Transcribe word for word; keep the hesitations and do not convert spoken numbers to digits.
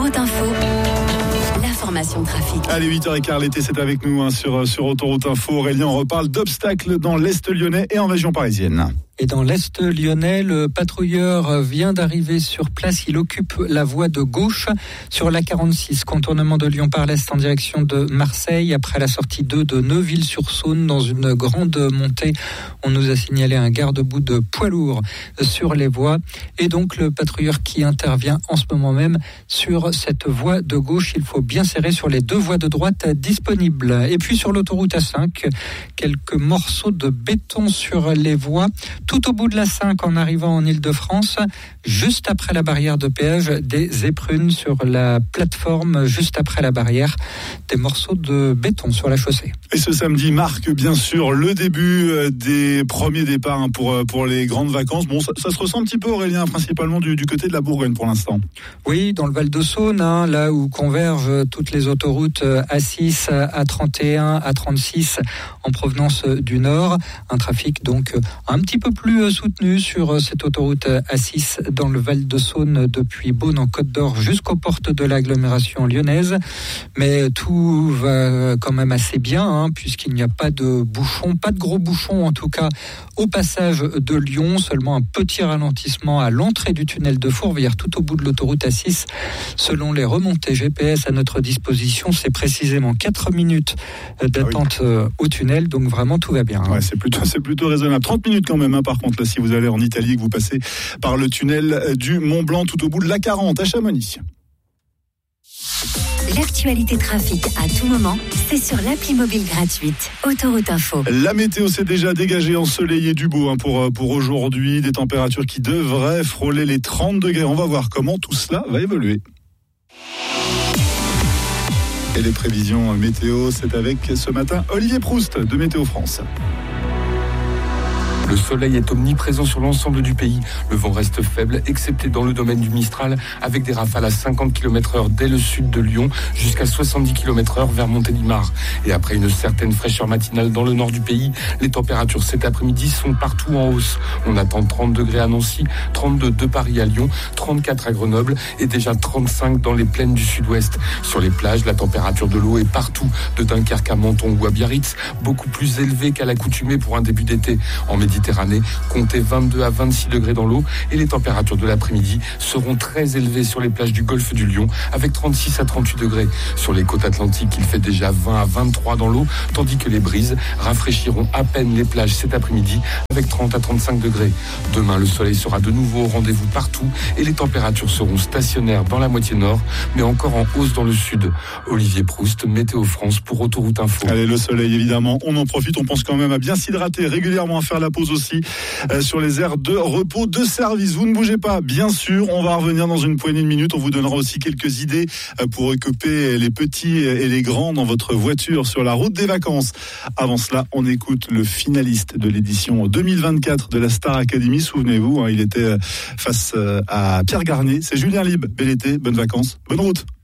Autoroute Info, l'information trafic. Allez, huit heures quinze, l'été, c'est avec nous hein, sur, sur Autoroute Info. Aurélien, on reparle d'obstacles dans l'Est lyonnais et en région parisienne. Et dans l'Est lyonnais, le patrouilleur vient d'arriver sur place. Il occupe la voie de gauche sur l'A quarante-six, contournement de Lyon par l'Est en direction de Marseille. Après la sortie deux de Neuville-sur-Saône, dans une grande montée, on nous a signalé un garde-boue de poids lourd sur les voies. Et donc le patrouilleur qui intervient en ce moment même sur cette voie de gauche, il faut bien serrer sur les deux voies de droite disponibles. Et puis sur l'autoroute A cinq, quelques morceaux de béton sur les voies. Tout au bout de la cinq, en arrivant en Ile-de-France, juste après la barrière de péage, des éprunes sur la plateforme, juste après la barrière, des morceaux de béton sur la chaussée. Et ce samedi marque bien sûr le début des premiers départs hein, pour, pour les grandes vacances. Bon, ça, ça se ressent un petit peu, Aurélien, principalement du, du côté de la Bourgogne pour l'instant. Oui, dans le Val-de-Saône, hein, là où convergent toutes les autoroutes A six, A trente et un, A trente-six en provenance du nord. Un trafic donc un petit peu plus soutenu sur cette autoroute A six dans le Val-de-Saône depuis Beaune en Côte d'Or jusqu'aux portes de l'agglomération lyonnaise. Mais tout va quand même assez bien hein, puisqu'il n'y a pas de bouchons, pas de gros bouchons en tout cas au passage de Lyon. Seulement un petit ralentissement à l'entrée du tunnel de Fourvière tout au bout de l'autoroute A six. Selon les remontées G P S à notre disposition, c'est précisément quatre minutes d'attente ah oui. au tunnel. Donc vraiment tout va bien. Hein. Ouais, c'est plutôt, c'est plutôt raisonnable. trente minutes quand même hein, par contre là si vous allez en Italie et que vous passez par le tunnel du Mont Blanc tout au bout de l'A quarante à Chamonix. L'actualité trafic à tout moment, c'est sur l'appli mobile gratuite Autoroute Info. La météo s'est déjà dégagée, ensoleillée du beau hein, pour, pour aujourd'hui. Des températures qui devraient frôler les trente degrés. On va voir comment tout cela va évoluer. Et les prévisions météo, c'est avec ce matin Olivier Proust de Météo France. Le soleil est omniprésent sur l'ensemble du pays. Le vent reste faible, excepté dans le domaine du Mistral, avec des rafales à cinquante kilomètres heure dès le sud de Lyon, jusqu'à soixante-dix kilomètres heure vers Montélimar. Et après une certaine fraîcheur matinale dans le nord du pays, les températures cet après-midi sont partout en hausse. On attend trente degrés à Nancy, trente-deux de Paris à Lyon, trente-quatre à Grenoble et déjà trente-cinq dans les plaines du sud-ouest. Sur les plages, la température de l'eau est partout, de Dunkerque à Menton ou à Biarritz, beaucoup plus élevée qu'à l'accoutumée pour un début d'été. En Méditerranée, comptez vingt-deux à vingt-six degrés dans l'eau et les températures de l'après-midi seront très élevées sur les plages du golfe du Lion avec trente-six à trente-huit degrés. Sur les côtes atlantiques, il fait déjà vingt à vingt-trois dans l'eau, tandis que les brises rafraîchiront à peine les plages cet après-midi avec trente à trente-cinq degrés. Demain, le soleil sera de nouveau au rendez-vous partout et les températures seront stationnaires dans la moitié nord, mais encore en hausse dans le sud. Olivier Proust, Météo France pour Autoroute Info. Allez, le soleil évidemment, on en profite, on pense quand même à bien s'hydrater régulièrement, à faire la pause aussi euh, sur les aires de repos de service. Vous ne bougez pas, bien sûr, on va revenir dans une poignée de minutes. On vous donnera aussi quelques idées euh, pour occuper les petits et les grands dans votre voiture sur la route des vacances. Avant cela, on écoute le finaliste de l'édition deux mille vingt-quatre de la Star Academy. Souvenez-vous, hein, il était face à Pierre Garnier. C'est Julien Lieb. Bel été, bonnes vacances, bonne route.